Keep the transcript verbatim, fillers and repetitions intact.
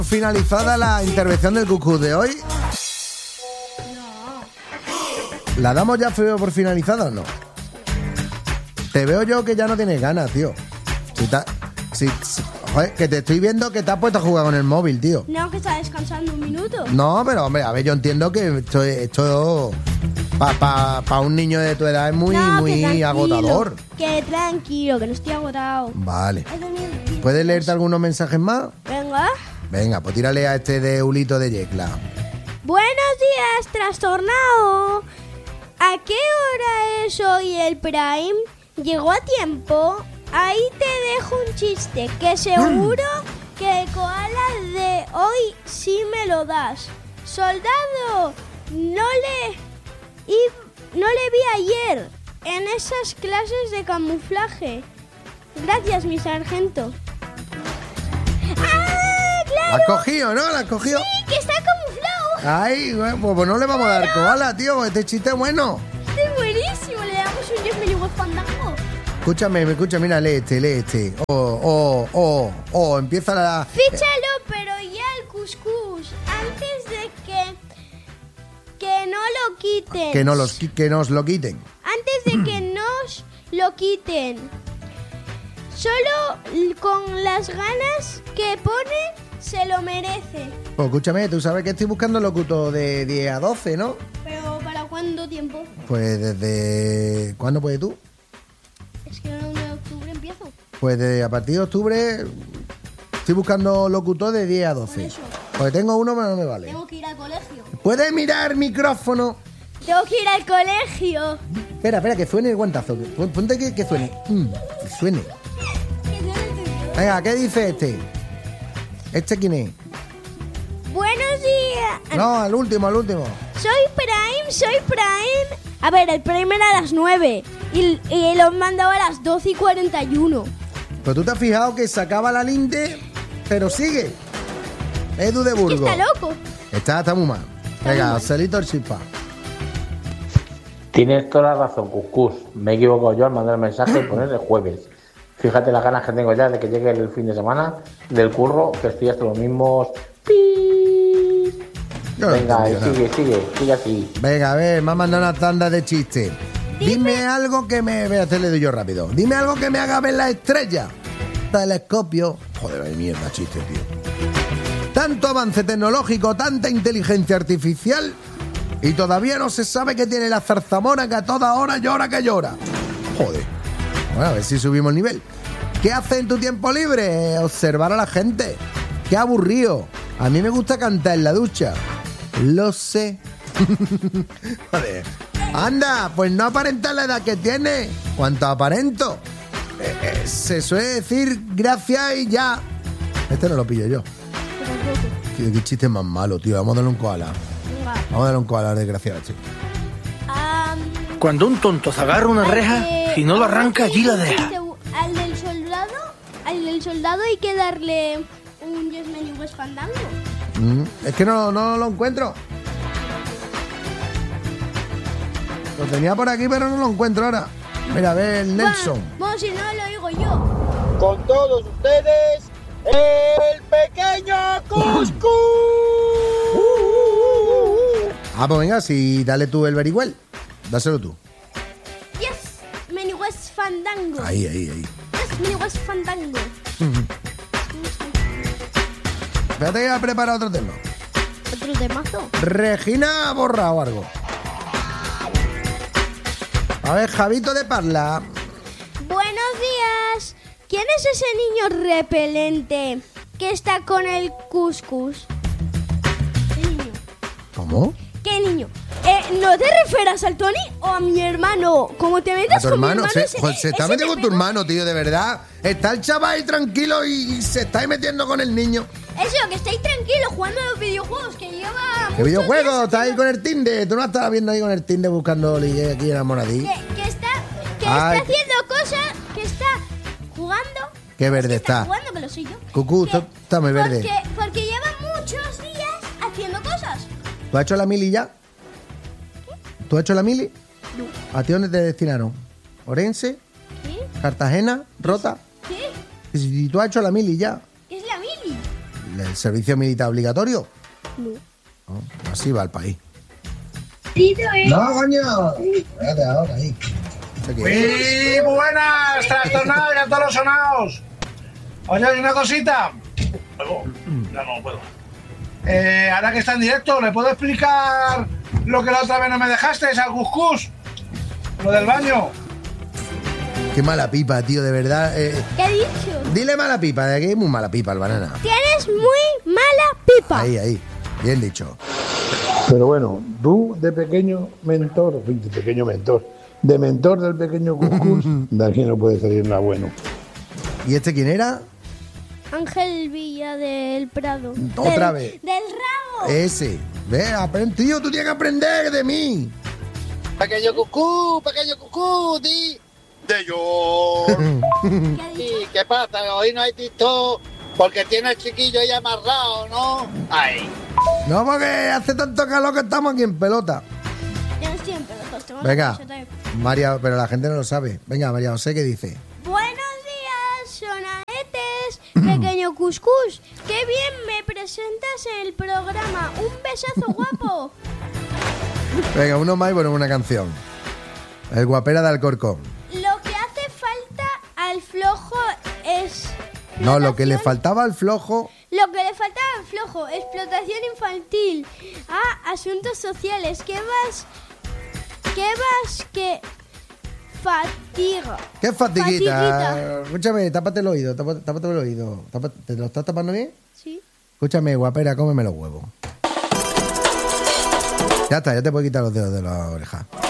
Finalizada la intervención del Cucú de hoy. No. ¿La damos ya por finalizada o no? Te veo yo que ya no tienes ganas, tío. Si ta, si, si, joder, que te estoy viendo que te has puesto a jugar con el móvil, tío. No, que está descansando un minuto. No, pero hombre, a ver, yo entiendo que esto, esto para pa, pa un niño de tu edad es muy, no, muy que agotador. Que tranquilo, que no estoy agotado. Vale. ¿Puedes leerte algunos mensajes más? Venga. Venga, pues tírale a este de Ulito de Yecla. Buenos días, trastornado. ¿A qué hora es hoy el Prime? ¿Llegó a tiempo? Ahí te dejo un chiste, que seguro que el koala de hoy sí me lo das. Soldado, no le, y, no le vi ayer en esas clases de camuflaje. Gracias, mi sargento. ¡Ah, claro! ¿La has cogido, no? ¿La has cogido? Sí, que está camuflado. Ay, bueno, pues no le vamos a dar koala, tío, porque este chiste es bueno. Este es buenísimo, le damos un diez mil fandango. Escúchame, me escucha, mira, lee este, lee este. Oh, oh, oh, oh, empieza la... Fíchalo, pero ya el cuscús, antes de que, que no lo quiten. Que, no los, que nos lo quiten. Antes de que nos lo quiten. Solo con las ganas que pone, se lo merece. Pues escúchame, tú sabes que estoy buscando locutor de diez a doce, ¿no? ¿Pero para cuánto tiempo? Pues desde... ¿Cuándo puedes tú? Es que el uno de octubre empiezo. Pues desde a partir de octubre estoy buscando locutor de diez a doce. Por eso. Porque tengo uno, pero no me vale. Tengo que ir al colegio. ¿Puedes mirar micrófono? Tengo que ir al colegio. Espera, espera, que suene el guantazo. Ponte que, que suene. Mm, que suene. Venga, ¿qué dice este? ¿Este quién es? Buenos días. No, al último, al último. Soy Prime, soy Prime. A ver, el Prime era a las nueve y, y lo han mandado a las doce y cuarenta y uno. Pero tú te has fijado que sacaba la linde, pero sigue. Edu de Burgos. Está loco. Está, está muy mal. Venga, Celito el chispa. Tienes toda la razón, Cuscús. Me he equivocado yo al mandar el mensaje y poner el jueves. Fíjate las ganas que tengo ya de que llegue el fin de semana del curro, que estoy hasta los mismos... Yo no Venga, y entiendo sigue, nada. sigue, sigue así. Venga, a ver, me ha mandado una tanda de chistes. Dime, Dime algo que me... Voy a hacerle yo rápido. Dime algo que me haga ver la estrella. Telescopio. Joder, ay, mierda, chiste, tío. Tanto avance tecnológico, tanta inteligencia artificial y todavía no se sabe qué tiene la zarzamora que a toda hora llora que llora. Joder. Bueno, a ver si subimos el nivel. ¿Qué haces en tu tiempo libre? Observar a la gente. Qué aburrido. A mí me gusta cantar en la ducha. Lo sé. Joder. Anda, pues no aparenta la edad que tiene. ¿Cuánto aparento? Eh, eh, se suele decir gracias y ya. Este no lo pillo yo. Tío, qué chiste más malo, tío. Vamos a darle un koala. Vamos a darle un koala, desgraciado, chico. Um, Cuando un tonto se agarra una reja, que- si no lo arranca, allí la deja. Al del soldado, al del soldado hay que darle un Yes Men y West Fandango. Mm, es que no, no lo encuentro. Lo tenía por aquí, pero no lo encuentro ahora. Mira, a ver, Nelson. Bueno, bueno, si no lo digo yo. Con todos ustedes, el pequeño Cuscús. Ah, pues venga, si dale tú el very well. Dáselo tú. Yes Men y West Fandango. Ahí, ahí, ahí. Yes Men y West Fandango. Espérate que voy a preparar otro tema. Otro temazo. Regina ha borrado algo. A ver, Javito de Parla. Buenos días. ¿Quién es ese niño repelente que está con el cuscús? ¿Qué niño? ¿Cómo? ¿Qué niño? Eh, ¿No te refieras al Tony o a mi hermano? Como te ¿A metas tu con mi hermano? hermano... Se, ese- joder, se está ese metiendo te con tu pega- hermano, tío, de verdad. Está el chaval ahí tranquilo y, y se está ahí metiendo con el niño. Eso, que estáis tranquilos jugando a los videojuegos, que lleva... ¿Qué muchos videojuego? días Estás ahí con el Tinder. Tú no estás viendo ahí con el Tinder buscando ligue aquí enamoradí. Que, que está, que Ay. está haciendo cosas, que está jugando... Qué verde que está. jugando, que lo soy yo. Cucú, Que- tú estás muy verde. Porque, porque lleva muchos días haciendo cosas. ¿Tú has hecho la mili ya? ¿Tú has hecho la mili? No. ¿A ti dónde te destinaron? ¿Orense? ¿Qué? ¿Cartagena? ¿Rota? ¿Qué? ¿Y tú has hecho la mili ya? ¿Qué es la mili? el servicio militar obligatorio? No. No, así va el país. ¿eh? No, coño. Espérate ahora ahí. Sé que- ¡Sí, muy buenas! ¡Trastornados y a todos los sonados! Oye, hay una cosita. Luego, ya no puedo. Eh, ahora que está en directo, ¿le puedo explicar lo que la otra vez no me dejaste? Al Cuscús. Lo del baño. Qué mala pipa, tío, de verdad. eh, ¿Qué he dicho? dile mala pipa, de aquí es muy mala pipa el banana. Tienes muy mala pipa. Ahí, ahí. Bien dicho. Pero bueno, tú de pequeño mentor, de pequeño mentor, de mentor del pequeño Cuscús, de aquí no puede salir nada bueno. ¿Y este quién era? Ángel Villa del Prado. Otra Del- vez. Del rabo. Ese. Ve, aprende, tío, tú tienes que aprender de mí. Pequeño cucú, pequeño cucú, di. De yo. ¿Qué ha dicho? ¿Y qué pasa? Hoy no hay TikTok porque tiene el chiquillo ahí amarrado, ¿no? Ay. No, porque hace tanto calor que estamos aquí en pelota. Yo no estoy en pelotas, tengo Venga, una camiseta de- María, pero la gente no lo sabe. Venga, María José, ¿qué dice? Buenos días, sonaetes, pequeño cuscús. Qué bien me presentas en el programa. Un besazo guapo. Venga, uno más y ponemos una canción. El guapera de Alcorcón. Lo que hace falta al flojo es... No, lo que le explotación- faltaba al flojo. Lo que le faltaba al flojo, explotación infantil. Ah, asuntos sociales. ¿Qué vas? ¿Qué vas que fatiga? ¿Qué fatiguita? Fatiguita. Escúchame, tápate el oído, tápate, tápate el oído. Tápate- ¿Te lo estás tapando bien? Sí. Escúchame, guapera, cómeme los huevos. Ya está, ya te puedo quitar los dedos de la oreja.